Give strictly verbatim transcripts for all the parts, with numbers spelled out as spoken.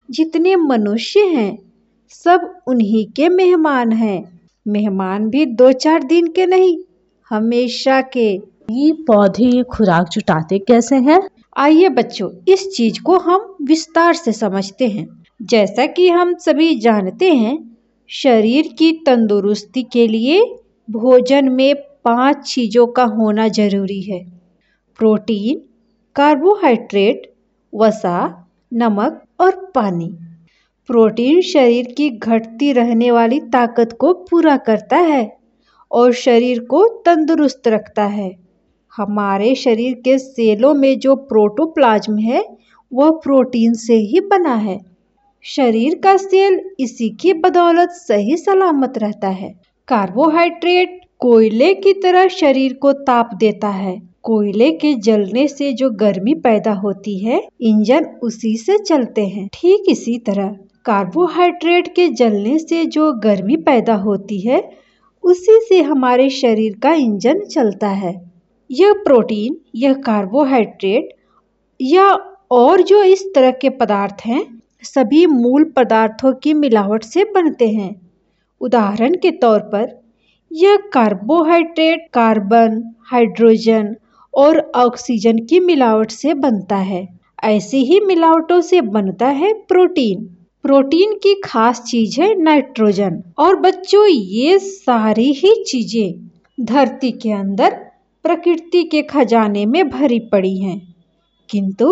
जितने मनुष्य हैं सब उन्हीं के मेहमान हैं। मेहमान भी दो चार दिन के नहीं, हमेशा के। ये पौधे खुराक जुटाते कैसे हैं? आइए बच्चों, इस चीज को हम विस्तार से समझते हैं। जैसा कि हम सभी जानते हैं, शरीर की तंदुरुस्ती के लिए भोजन में पांच चीजों का होना जरूरी है। प्रोटीन, कार्बोहाइड्रेट, वसा, नमक और पानी। प्रोटीन शरीर की घटती रहने वाली ताकत को पूरा करता है और शरीर को तंदुरुस्त रखता है। हमारे शरीर के सेलों में जो प्रोटोप्लाज्म है वह प्रोटीन से ही बना है। शरीर का सेल इसी की बदौलत सही सलामत रहता है। कार्बोहाइड्रेट कोयले की तरह शरीर को ताप देता है। कोयले के जलने से जो गर्मी पैदा होती है, इंजन उसी से चलते हैं। ठीक इसी तरह कार्बोहाइड्रेट के जलने से जो गर्मी पैदा होती है, उसी से हमारे शरीर का इंजन चलता है। यह प्रोटीन, यह कार्बोहाइड्रेट या और जो इस तरह के पदार्थ हैं, सभी मूल पदार्थों की मिलावट से बनते हैं। उदाहरण के तौर पर यह कार्बोहाइड्रेट कार्बन, हाइड्रोजन और ऑक्सीजन की मिलावट से बनता है। ऐसी ही मिलावटों से बनता है प्रोटीन। प्रोटीन की खास चीज है नाइट्रोजन। और बच्चों, ये सारी ही चीजें धरती के अंदर प्रकृति के खजाने में भरी पड़ी हैं, किंतु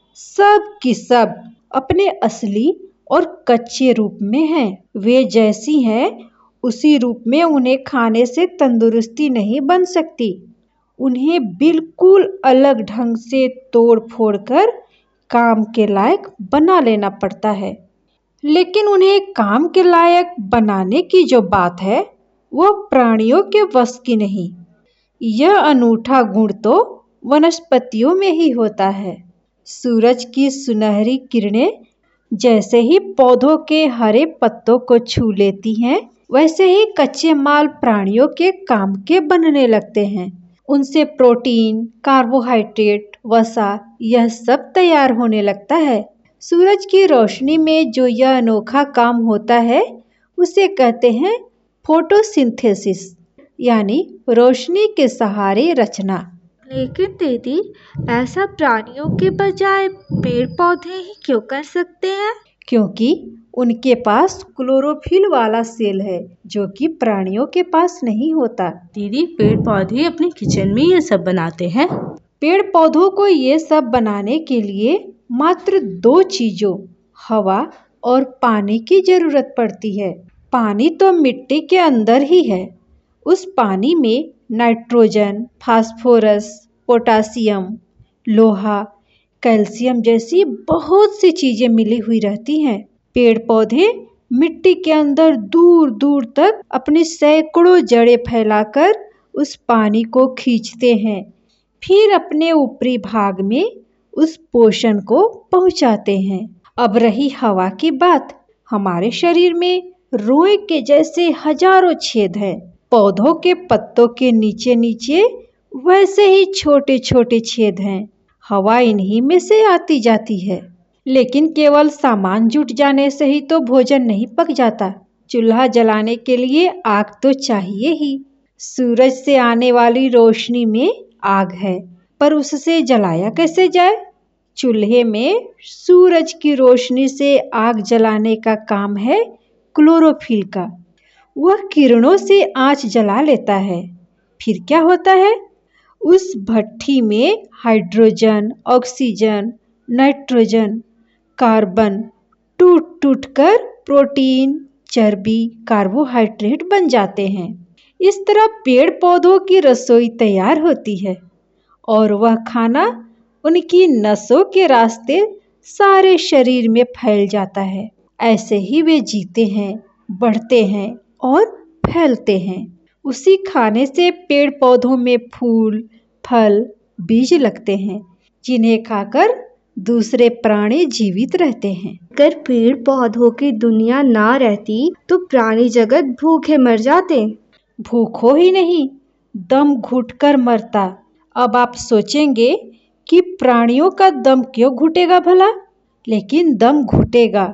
सब की सब अपने असली और कच्चे रूप में हैं। वे जैसी हैं उसी रूप में उन्हें खाने से तंदुरुस्ती नहीं बन सकती। उन्हें बिल्कुल अलग ढंग से तोड़ फोड़ कर काम के लायक बना लेना पड़ता है। लेकिन उन्हें काम के लायक बनाने की जो बात है, वह प्राणियों के वश की नहीं। यह अनूठा गुण तो वनस्पतियों में ही होता है। सूरज की सुनहरी किरणें जैसे ही पौधों के हरे पत्तों को छू लेती हैं, वैसे ही कच्चे माल प्राणियों के काम के बनने लगते हैं। उनसे प्रोटीन, कार्बोहाइड्रेट, वसा यह सब तैयार होने लगता है। सूरज की रोशनी में जो यह अनोखा काम होता है, उसे कहते हैं फोटोसिंथेसिस, यानी रोशनी के सहारे रचना। लेकिन दीदी, ऐसा प्राणियों के बजाय पेड़ पौधे ही क्यों कर सकते हैं? क्योंकि उनके पास क्लोरोफिल वाला सेल है, जो कि प्राणियों के पास नहीं होता। दीदी, पेड़ पौधे अपने किचन में ये सब बनाते हैं? पेड़ पौधों को ये सब बनाने के लिए मात्र दो चीजों, हवा और पानी की जरूरत पड़ती है। पानी तो मिट्टी के अंदर ही है। उस पानी में नाइट्रोजन, फास्फोरस, पोटासियम, लोहा, कैल्शियम जैसी बहुत सी चीजें मिली हुई रहती हैं। पेड़ पौधे मिट्टी के अंदर दूर दूर तक अपनी सैकड़ों जड़ें फैलाकर उस पानी को खींचते हैं, फिर अपने ऊपरी भाग में उस पोषण को पहुंचाते हैं। अब रही हवा की बात, हमारे शरीर में रुई के जैसे हजारों छेद हैं। पौधों के पत्तों के नीचे नीचे वैसे ही छोटे छोटे छेद हैं। हवा इन्हीं में से आती जाती है। लेकिन केवल सामान जुट जाने से ही तो भोजन नहीं पक जाता। चूल्हा जलाने के लिए आग तो चाहिए ही। सूरज से आने वाली रोशनी में आग है, पर उससे जलाया कैसे जाए? चूल्हे में सूरज की रोशनी से आग जलाने का काम है क्लोरोफिल का। वह किरणों से आंच जला लेता है। फिर क्या होता है? उस भट्ठी में हाइड्रोजन, ऑक्सीजन, नाइट्रोजन, कार्बन टूट टूट कर प्रोटीन, चर्बी, कार्बोहाइड्रेट बन जाते हैं। इस तरह पेड़ पौधों की रसोई तैयार होती है और वह खाना उनकी नसों के रास्ते सारे शरीर में फैल जाता है। ऐसे ही वे जीते हैं, बढ़ते हैं और फैलते हैं। उसी खाने से पेड़ पौधों में फूल, फल, बीज लगते हैं, जिन्हें खाकर दूसरे प्राणी जीवित रहते हैं। अगर पेड़ पौधों की दुनिया ना रहती तो प्राणी जगत भूखे मर जाते। भूखो ही नहीं, दम घुटकर मरता। अब आप सोचेंगे कि प्राणियों का दम क्यों घुटेगा भला? लेकिन दम घुटेगा